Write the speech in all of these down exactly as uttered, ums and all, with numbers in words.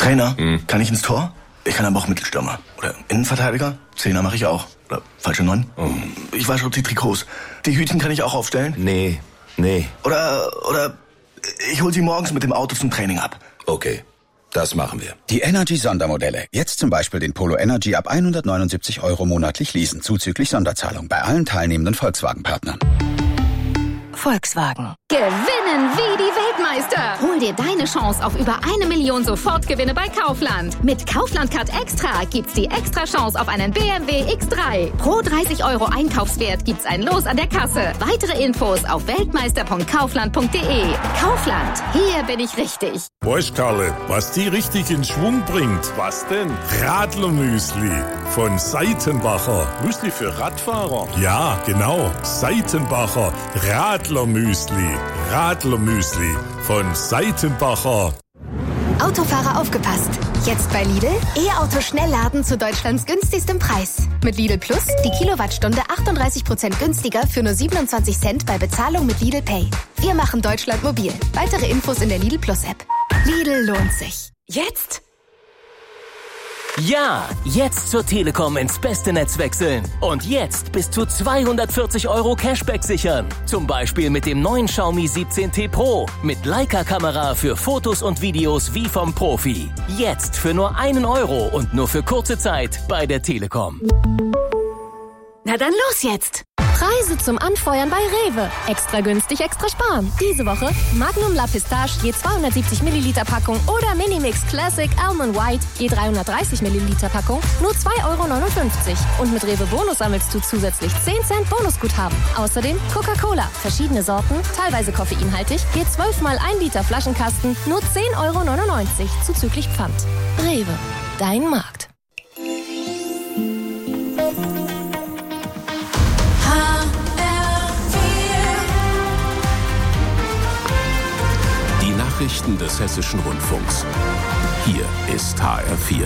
Trainer, hm. kann ich ins Tor? Ich kann aber auch Mittelstürmer. Oder Innenverteidiger? Zehner mache ich auch. Oder falsche Neun? Oh. Ich wasche auch die Trikots. Die Hütchen kann ich auch aufstellen? Nee, nee. Oder, oder ich hol sie morgens mit dem Auto zum Training ab. Okay, das machen wir. Die Energy-Sondermodelle. Jetzt zum Beispiel den Polo Energy ab hundertneunundsiebzig Euro monatlich leasen, zuzüglich Sonderzahlung bei allen teilnehmenden Volkswagen-Partnern. Volkswagen. Gewinnen wie die Weltmeister. Hol dir deine Chance auf über eine Million Sofortgewinne bei Kaufland. Mit Kaufland-Card Extra gibt's die extra Chance auf einen B M W X drei. Pro dreißig Euro Einkaufswert gibt's ein Los an der Kasse. Weitere Infos auf weltmeister punkt kaufland punkt de. Kaufland, hier bin ich richtig. Weißt, Karle, was die richtig in Schwung bringt? Was denn? Radlermüsli von Seitenbacher. Müsli für Radfahrer? Ja, genau. Seitenbacher Radlermüsli. Radlermüsli von Seitenbacher. Autofahrer aufgepasst. Jetzt bei Lidl E-Auto Schnellladen zu Deutschlands günstigstem Preis. Mit Lidl Plus die Kilowattstunde achtunddreißig Prozent günstiger für nur siebenundzwanzig Cent bei Bezahlung mit Lidl Pay. Wir machen Deutschland mobil. Weitere Infos in der Lidl Plus App. Lidl lohnt sich. Jetzt? Ja, jetzt zur Telekom ins beste Netz wechseln. Und jetzt bis zu zweihundertvierzig Euro Cashback sichern. Zum Beispiel mit dem neuen Xiaomi siebzehn T Pro. Mit Leica-Kamera für Fotos und Videos wie vom Profi. Jetzt für nur einen Euro und nur für kurze Zeit bei der Telekom. Na dann los jetzt! Preise zum Anfeuern bei Rewe. Extra günstig, extra sparen. Diese Woche Magnum La Pistache je zweihundertsiebzig Milliliter Packung oder Minimix Classic Almond White je dreihundertdreißig Milliliter Packung nur zwei Euro neunundfünfzig. Und mit Rewe Bonus sammelst du zusätzlich zehn Cent Bonusguthaben. Außerdem Coca-Cola, verschiedene Sorten, teilweise koffeinhaltig, je zwölf mal ein Liter Flaschenkasten nur zehn Euro neunundneunzig zuzüglich Pfand. Rewe, dein Markt. Nachrichten des Hessischen Rundfunks. Hier ist H R vier.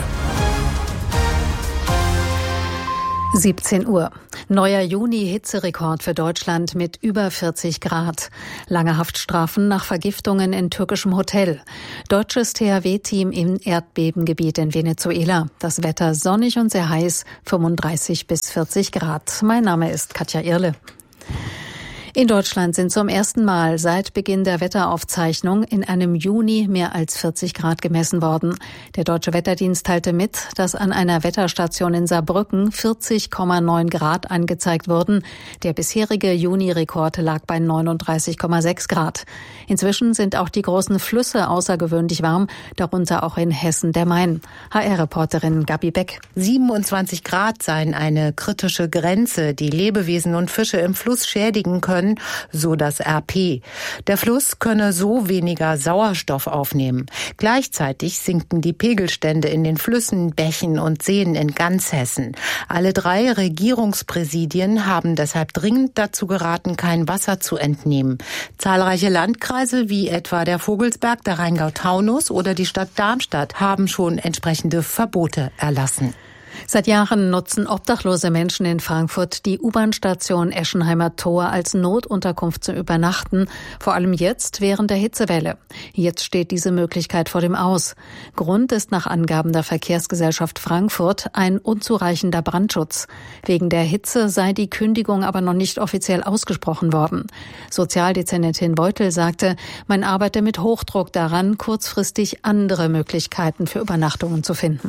siebzehn Uhr. Neuer Juni-Hitzerekord für Deutschland mit über vierzig Grad. Lange Haftstrafen nach Vergiftungen in türkischem Hotel. Deutsches T H W-Team im Erdbebengebiet in Venezuela. Das Wetter sonnig und sehr heiß, fünfunddreißig bis vierzig Grad. Mein Name ist Katja Irle. In Deutschland sind zum ersten Mal seit Beginn der Wetteraufzeichnung in einem Juni mehr als vierzig Grad gemessen worden. Der Deutsche Wetterdienst teilte mit, dass an einer Wetterstation in Saarbrücken vierzig Komma neun Grad angezeigt wurden. Der bisherige Juni-Rekord lag bei neununddreißig Komma sechs Grad. Inzwischen sind auch die großen Flüsse außergewöhnlich warm, darunter auch in Hessen der Main. H R-Reporterin Gabi Beck. siebenundzwanzig Grad seien eine kritische Grenze, die Lebewesen und Fische im Fluss schädigen können, so das R P. Der Fluss könne so weniger Sauerstoff aufnehmen. Gleichzeitig sinken die Pegelstände in den Flüssen, Bächen und Seen in ganz Hessen. Alle drei Regierungspräsidien haben deshalb dringend dazu geraten, kein Wasser zu entnehmen. Zahlreiche Landkreise wie etwa der Vogelsberg, der Rheingau-Taunus oder die Stadt Darmstadt haben schon entsprechende Verbote erlassen. Seit Jahren nutzen obdachlose Menschen in Frankfurt die U-Bahn-Station Eschenheimer Tor als Notunterkunft zum Übernachten, vor allem jetzt während der Hitzewelle. Jetzt steht diese Möglichkeit vor dem Aus. Grund ist nach Angaben der Verkehrsgesellschaft Frankfurt ein unzureichender Brandschutz. Wegen der Hitze sei die Kündigung aber noch nicht offiziell ausgesprochen worden. Sozialdezernentin Beutel sagte, man arbeite mit Hochdruck daran, kurzfristig andere Möglichkeiten für Übernachtungen zu finden.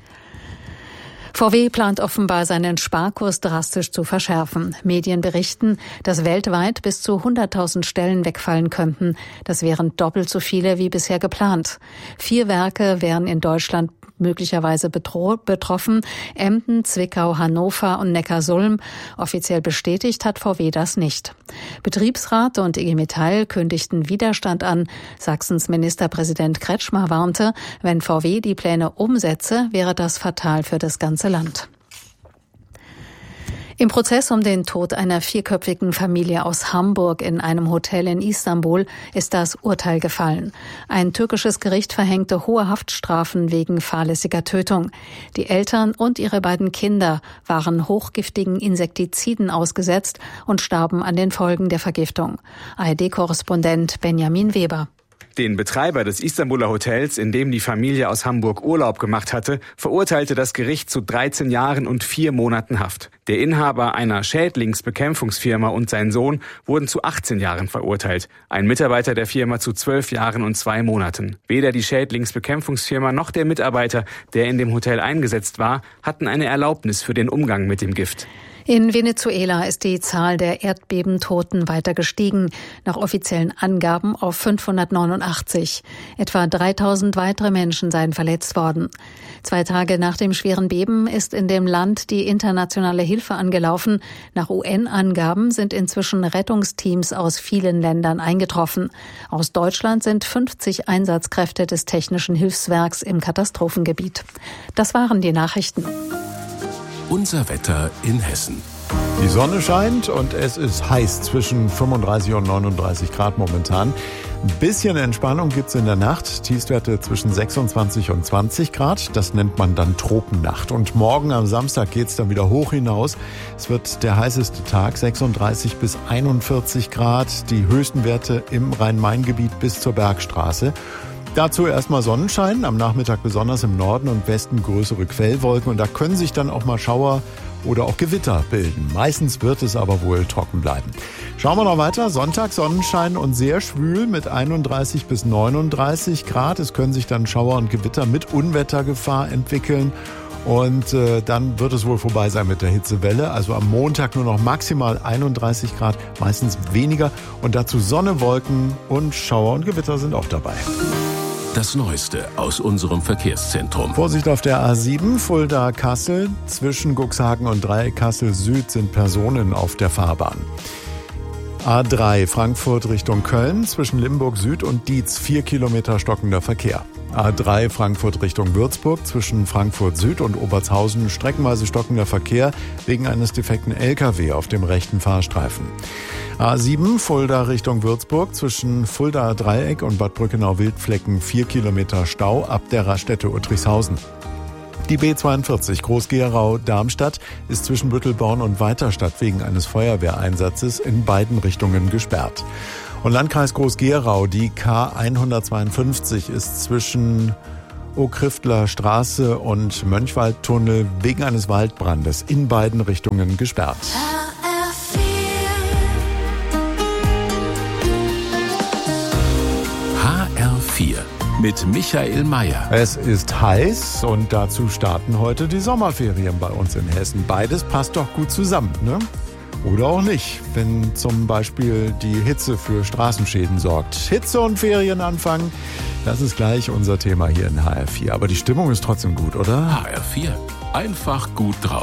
V W plant offenbar seinen Sparkurs drastisch zu verschärfen. Medien berichten, dass weltweit bis zu hunderttausend Stellen wegfallen könnten. Das wären doppelt so viele wie bisher geplant. Vier Werke wären in Deutschland möglicherweise betro- betroffen. Emden, Zwickau, Hannover und Neckarsulm. Offiziell bestätigt hat V W das nicht. Betriebsrat und I G Metall kündigten Widerstand an. Sachsens Ministerpräsident Kretschmer warnte, wenn V W die Pläne umsetze, wäre das fatal für das ganze Land. Im Prozess um den Tod einer vierköpfigen Familie aus Hamburg in einem Hotel in Istanbul ist das Urteil gefallen. Ein türkisches Gericht verhängte hohe Haftstrafen wegen fahrlässiger Tötung. Die Eltern und ihre beiden Kinder waren hochgiftigen Insektiziden ausgesetzt und starben an den Folgen der Vergiftung. A R D-Korrespondent Benjamin Weber. Den Betreiber des Istanbuler Hotels, in dem die Familie aus Hamburg Urlaub gemacht hatte, verurteilte das Gericht zu dreizehn Jahren und vier Monaten Haft. Der Inhaber einer Schädlingsbekämpfungsfirma und sein Sohn wurden zu achtzehn Jahren verurteilt. Ein Mitarbeiter der Firma zu zwölf Jahren und zwei Monaten. Weder die Schädlingsbekämpfungsfirma noch der Mitarbeiter, der in dem Hotel eingesetzt war, hatten eine Erlaubnis für den Umgang mit dem Gift. In Venezuela ist die Zahl der Erdbebentoten weiter gestiegen, nach offiziellen Angaben auf fünfhundertneunundachtzig. Etwa dreitausend weitere Menschen seien verletzt worden. Zwei Tage nach dem schweren Beben ist in dem Land die internationale Hilfe angelaufen. Nach U N-Angaben sind inzwischen Rettungsteams aus vielen Ländern eingetroffen. Aus Deutschland sind fünfzig Einsatzkräfte des Technischen Hilfswerks im Katastrophengebiet. Das waren die Nachrichten. Unser Wetter in Hessen. Die Sonne scheint und es ist heiß, zwischen fünfunddreißig und neununddreißig Grad momentan. Ein bisschen Entspannung gibt's in der Nacht, Tiefstwerte zwischen sechsundzwanzig und zwanzig Grad. Das nennt man dann Tropennacht. Und morgen am Samstag geht's dann wieder hoch hinaus. Es wird der heißeste Tag, sechsunddreißig bis einundvierzig Grad. Die höchsten Werte im Rhein-Main-Gebiet bis zur Bergstraße. Dazu erstmal Sonnenschein, am Nachmittag besonders im Norden und Westen größere Quellwolken und da können sich dann auch mal Schauer oder auch Gewitter bilden. Meistens wird es aber wohl trocken bleiben. Schauen wir noch weiter. Sonntag Sonnenschein und sehr schwül mit einunddreißig bis neununddreißig Grad. Es können sich dann Schauer und Gewitter mit Unwettergefahr entwickeln. Und äh, dann wird es wohl vorbei sein mit der Hitzewelle. Also am Montag nur noch maximal einunddreißig Grad, meistens weniger. Und dazu Sonne, Wolken und Schauer und Gewitter sind auch dabei. Das Neueste aus unserem Verkehrszentrum. Vorsicht auf der A sieben, Fulda-Kassel. Zwischen Cuxhaven und Dreieck Kassel-Süd sind Personen auf der Fahrbahn. A drei, Frankfurt Richtung Köln. Zwischen Limburg Süd und Dietz vier Kilometer stockender Verkehr. A drei, Frankfurt Richtung Würzburg. Zwischen Frankfurt Süd und Obertshausen streckenweise stockender Verkehr wegen eines defekten L K W auf dem rechten Fahrstreifen. A sieben, Fulda Richtung Würzburg. Zwischen Fulda Dreieck und Bad Brückenau-Wildflecken vier Kilometer Stau ab der Raststätte Uttrichshausen. Die B zweiundvierzig Groß-Gerau-Darmstadt ist zwischen Büttelborn und Weiterstadt wegen eines Feuerwehreinsatzes in beiden Richtungen gesperrt. Und Landkreis Groß-Gerau, die K hundertzweiundfünfzig ist zwischen Okrifteler Straße und Mönchwaldtunnel wegen eines Waldbrandes in beiden Richtungen gesperrt. H R vier mit Michael Mayer. Es ist heiß und dazu starten heute die Sommerferien bei uns in Hessen. Beides passt doch gut zusammen, ne? Oder auch nicht, wenn zum Beispiel die Hitze für Straßenschäden sorgt. Hitze und Ferienanfang, das ist gleich unser Thema hier in H R vier. Aber die Stimmung ist trotzdem gut, oder? H R vier, einfach gut drauf.